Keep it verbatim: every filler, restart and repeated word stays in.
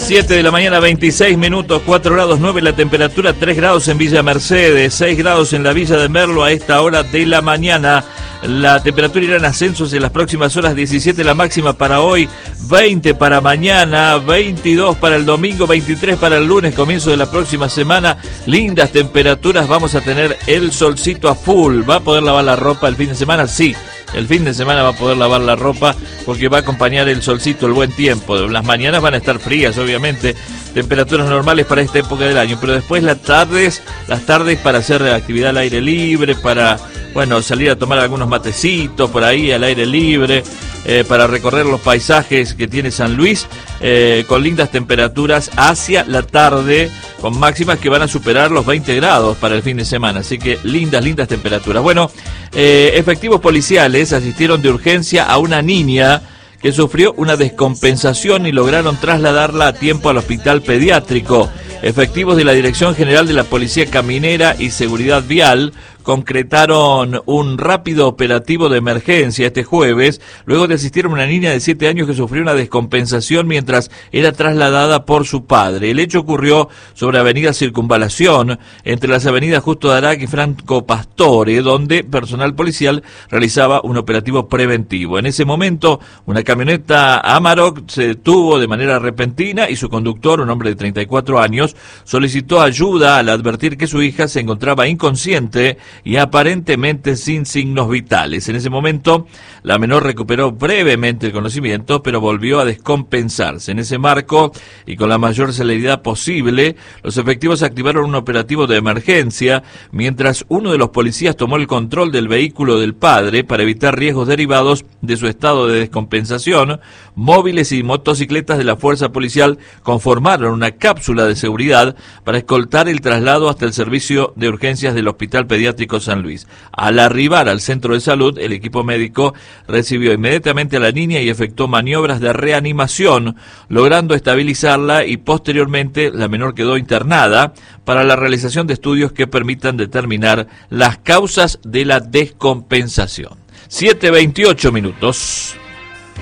siete de la mañana, veintiséis minutos, cuatro grados nueve la temperatura, tres grados en Villa Mercedes, seis grados en la Villa de Merlo a esta hora de la mañana. La temperatura irá en ascensos en las próximas horas, diecisiete la máxima para hoy, veinte para mañana, veintidós para el domingo, veintitrés para el lunes, comienzo de la próxima semana. Lindas temperaturas, vamos a tener el solcito a full. ¿Va a poder lavar la ropa el fin de semana? Sí, el fin de semana va a poder lavar la ropa porque va a acompañar el solcito, el buen tiempo. Las mañanas van a estar frías, obviamente, temperaturas normales para esta época del año, pero después las tardes, las tardes para hacer actividad al aire libre, para, bueno, salir a tomar algunos matecitos por ahí al aire libre, eh, para recorrer los paisajes que tiene San Luis, eh, con lindas temperaturas hacia la tarde, con máximas que van a superar los veinte grados para el fin de semana, así que lindas, lindas temperaturas. Bueno, eh, efectivos policiales asistieron de urgencia a una niña que sufrió una descompensación y lograron trasladarla a tiempo al hospital pediátrico. Efectivos de la Dirección General de la Policía Caminera y Seguridad Vial concretaron un rápido operativo de emergencia este jueves, luego de asistir a una niña de siete años que sufrió una descompensación mientras era trasladada por su padre. El hecho ocurrió sobre Avenida Circunvalación, entre las avenidas Justo de Araque y Franco Pastore, donde personal policial realizaba un operativo preventivo. En ese momento, una camioneta Amarok se detuvo de manera repentina y su conductor, un hombre de treinta y cuatro años, solicitó ayuda al advertir que su hija se encontraba inconsciente y aparentemente sin signos vitales. En ese momento, la menor recuperó brevemente el conocimiento, pero volvió a descompensarse. En ese marco, y con la mayor celeridad posible, los efectivos activaron un operativo de emergencia, mientras uno de los policías tomó el control del vehículo del padre para evitar riesgos derivados de su estado de descompensación. Móviles y motocicletas de la fuerza policial conformaron una cápsula de seguridad para escoltar el traslado hasta el servicio de urgencias del Hospital Pediátrico San Luis. Al arribar al centro de salud, el equipo médico recibió inmediatamente a la niña y efectuó maniobras de reanimación, logrando estabilizarla, y posteriormente la menor quedó internada para la realización de estudios que permitan determinar las causas de la descompensación. siete veintiocho minutos.